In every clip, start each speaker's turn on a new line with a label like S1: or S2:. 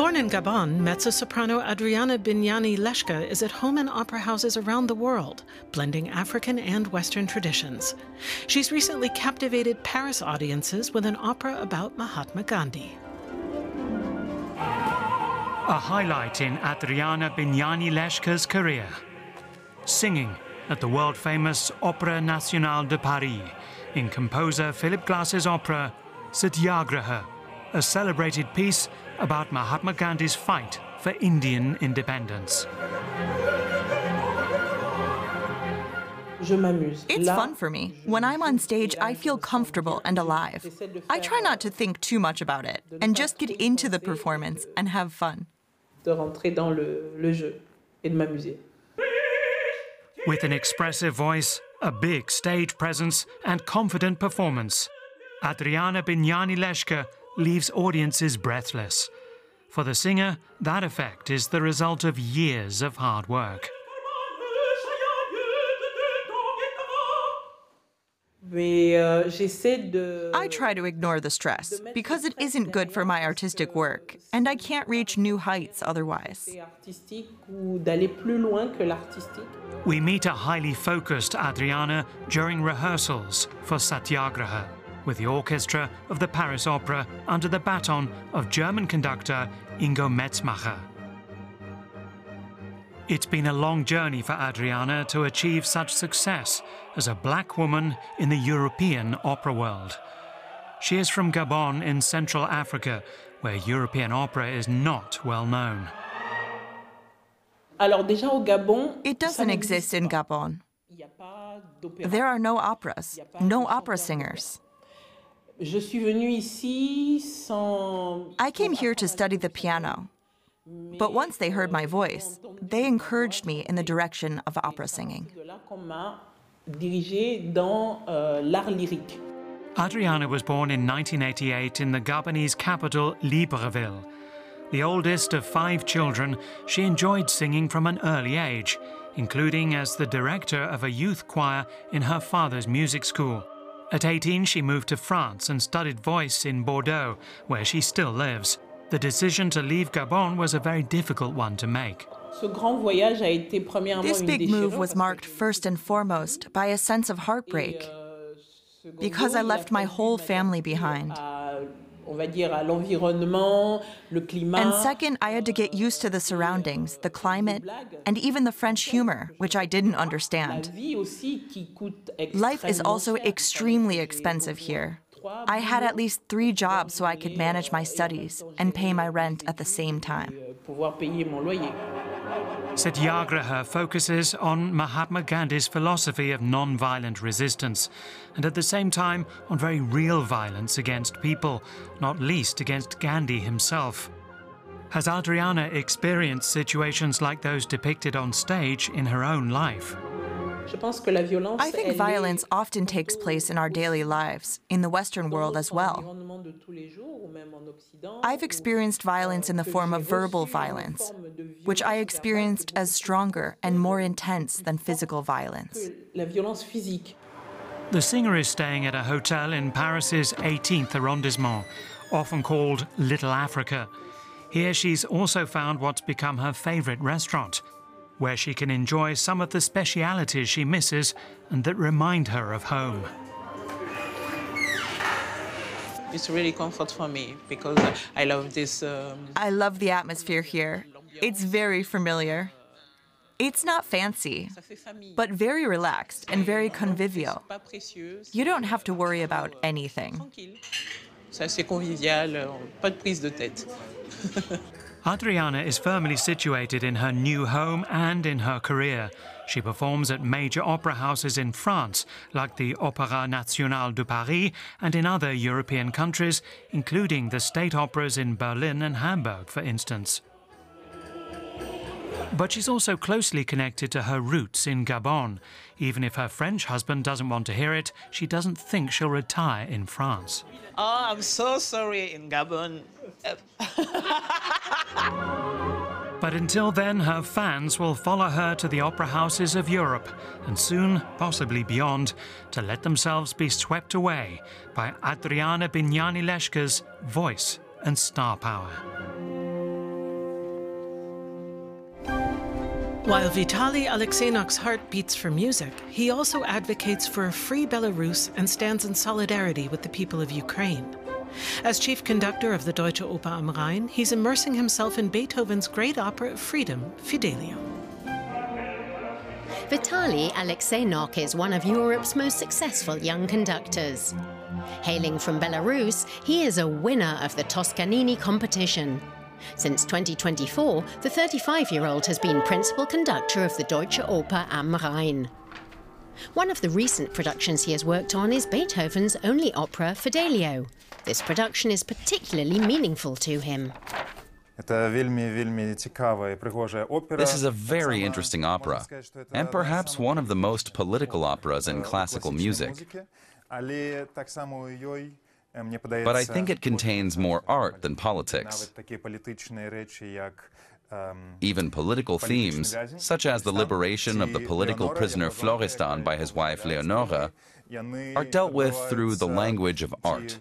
S1: Born in Gabon, mezzo-soprano Adriana Bignani Leshka is at home in opera houses around the world, blending African and Western traditions. She's recently captivated Paris audiences with an opera about Mahatma Gandhi.
S2: A highlight in Adriana Bignani Leshka's career. Singing at the world-famous Opéra National de Paris in composer Philip Glass's opera Satyagraha, a celebrated piece about Mahatma Gandhi's fight for Indian independence.
S3: It's fun for me. When I'm on stage, I feel comfortable and alive. I try not to think too much about it and just get into the performance and have fun.
S2: With an expressive voice, a big stage presence and confident performance, Adriana Bignani Leshka leaves audiences breathless. For the singer, that effect is the result of years of hard work.
S3: I try to ignore the stress, because it isn't good for my artistic work, and I can't reach new heights otherwise.
S2: We meet a highly focused Adriana during rehearsals for Satyagraha, with the orchestra of the Paris Opera under the baton of German conductor Ingo Metzmacher. It's been a long journey for Adriana to achieve such success as a black woman in the European opera world. She is from Gabon in Central Africa, where European opera is not well known.
S3: It doesn't exist in Gabon. There are no operas, no opera singers. I came here to study the piano. But once they heard my voice, they encouraged me in the direction of opera singing.
S2: Adriana was born in 1988 in the Gabonese capital, Libreville. The oldest of 5 children, she enjoyed singing from an early age, including as the director of a youth choir in her father's music school. At 18, she moved to France and studied voice in Bordeaux, where she still lives. The decision to leave Gabon was a very difficult one to make.
S3: This big move was marked first and foremost by a sense of heartbreak, because I left my whole family behind. And second, I had to get used to the surroundings, the climate, and even the French humor, which I didn't understand. Life is also extremely expensive here. I had at least 3 jobs so I could manage my studies and pay my rent at the same time.
S2: Satyagraha focuses on Mahatma Gandhi's philosophy of non-violent resistance, and at the same time on very real violence against people, not least against Gandhi himself. Has Adriana experienced situations like those depicted on stage in her own life?
S3: I think violence often takes place in our daily lives, in the Western world as well. I've experienced violence in the form of verbal violence, which I experienced as stronger and more intense than physical violence.
S2: The singer is staying at a hotel in Paris's 18th arrondissement, often called Little Africa. Here she's also found what's become her favorite restaurant, where she can enjoy some of the specialities she misses and that remind her of home.
S4: It's really comfort for me because I love this.
S3: I love the atmosphere here. It's very familiar. It's not fancy, but very relaxed and very convivial. You don't have to worry about anything.
S4: C'est assez convivial, pas de prise de tête.
S2: Adriana is firmly situated in her new home and in her career. She performs at major opera houses in France, like the Opéra National de Paris, and in other European countries, including the state operas in Berlin and Hamburg, for instance. But she's also closely connected to her roots in Gabon. Even if her French husband doesn't want to hear it, she doesn't think she'll retire in France.
S4: Oh, I'm so sorry, in Gabon.
S2: But until then, her fans will follow her to the opera houses of Europe, and soon, possibly beyond, to let themselves be swept away by Adriana Bignani Leshka's voice and star power.
S1: While Vitaly Alexeynok's heart beats for music, he also advocates for a free Belarus and stands in solidarity with the people of Ukraine. As chief conductor of the Deutsche Oper am Rhein, he's immersing himself in Beethoven's great opera of freedom, Fidelio.
S5: Vitaly Alexeynok is one of Europe's most successful young conductors. Hailing from Belarus, he is a winner of the Toscanini competition. Since 2024, the 35-year-old has been principal conductor of the Deutsche Oper am Rhein. One of the recent productions he has worked on is Beethoven's only opera, Fidelio. This production is particularly meaningful to him.
S6: This is a very interesting opera, and perhaps one of the most political operas in classical music. But I think it contains more art than politics. Even political themes, such as the liberation of the political prisoner Florestan by his wife Leonora, are dealt with through the language of art.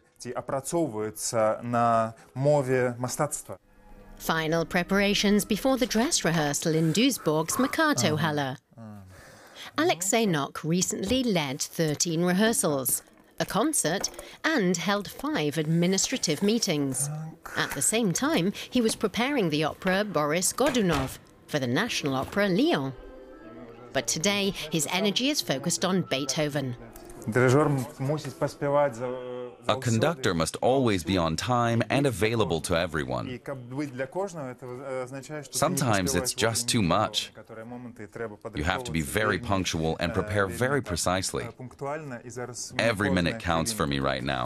S5: Final preparations before the dress rehearsal in Duisburg's Mercato Halle. Alexeynok recently led 13 rehearsals, a concert, and held 5 administrative meetings. At the same time, he was preparing the opera Boris Godunov for the National Opera Lyon. But today, his energy is focused on Beethoven.
S6: A conductor must always be on time and available to everyone. Sometimes it's just too much. You have to be very punctual and prepare very precisely. Every minute counts for me right now.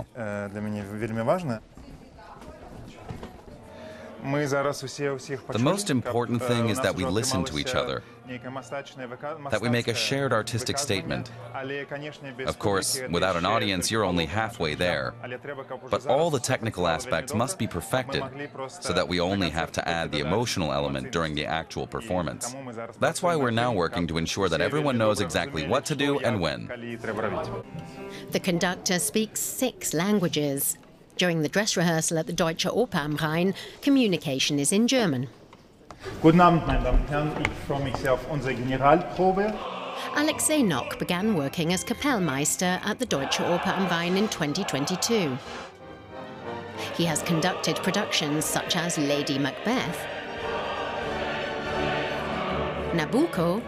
S6: The most important thing is that we listen to each other, that we make a shared artistic statement. Of course, without an audience, you're only halfway there. But all the technical aspects must be perfected, so that we only have to add the emotional element during the actual performance. That's why we're now working to ensure that everyone knows exactly what to do and when.
S5: The conductor speaks 6 languages. During the dress rehearsal at the Deutsche Oper am Rhein, communication is in German.
S7: Guten Abend, meine Damen und Herren. Ich freue mich sehr auf unsere Generalprobe.
S5: Alexeynok began working as Kapellmeister at the Deutsche Oper am Rhein in 2022. He has conducted productions such as Lady Macbeth, Nabucco,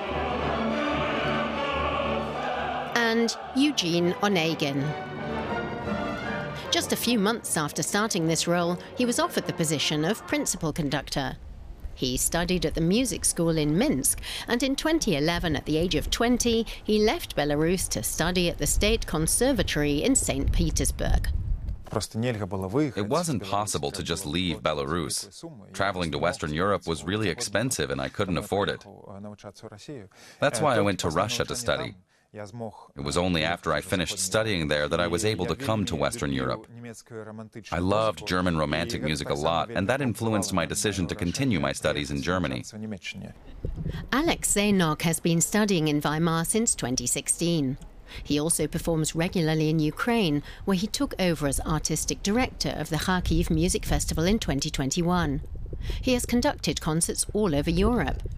S5: and Eugene Onegin. Just a few months after starting this role, he was offered the position of principal conductor. He studied at the music school in Minsk, and in 2011, at the age of 20, he left Belarus to study at the State Conservatory in St. Petersburg.
S6: It wasn't possible to just leave Belarus. Traveling to Western Europe was really expensive and I couldn't afford it. That's why I went to Russia to study. It was only after I finished studying there that I was able to come to Western Europe. I loved German Romantic music a lot, and that influenced my decision to continue my studies in Germany.
S5: Alexeynok has been studying in Weimar since 2016. He also performs regularly in Ukraine, where he took over as artistic director of the Kharkiv Music Festival in 2021. He has conducted concerts all over Europe,